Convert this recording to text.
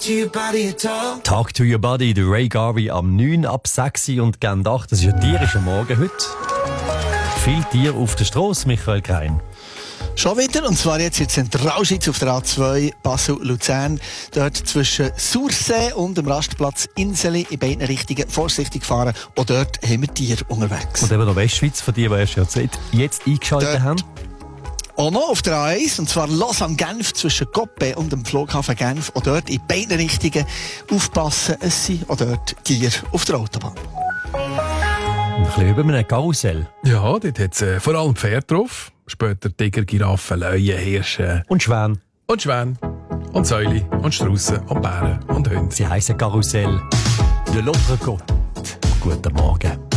to your body at all. Talk to your body, der Ray Garvey am 9 ab 6 und gern 8. Das ist ein tierischer Morgen heute. Viel Tier auf der Strasse, Michael Krein. Schon wieder, und zwar jetzt in Zentralschweiz auf der A2 Basel-Luzern. Dort zwischen Sursee und dem Rastplatz Inseli in beiden Richtungen vorsichtig fahren. Und dort haben wir Tiere unterwegs. Und eben noch Westschweiz, von dir, die erst jetzt eingeschaltet dort haben. Auch noch auf der A1, und zwar Lausanne-Genf zwischen Coppe und dem Flughafen Genf. Und dort in beiden Richtungen aufpassen, es sind auch dort Tiere auf der Autobahn. Ein bisschen über einem Karussell. Ja, dort hat es vor allem Pferde drauf. Später Tiger, Giraffen, Löwen, Hirsche. Und Schwäne. Und Schwäne. Und Säule. Und Straussen. Und Bären. Und Hunde. Sie heissen Karussell. De l'autre côte. Guten Morgen.